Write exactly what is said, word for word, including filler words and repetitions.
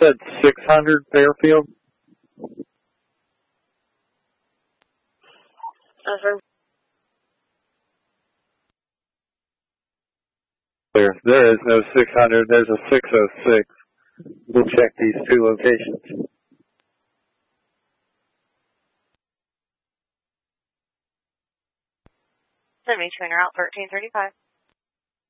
said six hundred Fairfield. Over. There, there is no six hundred. There's a six oh six. We'll check these two locations. Send me trainer out thirteen thirty-five.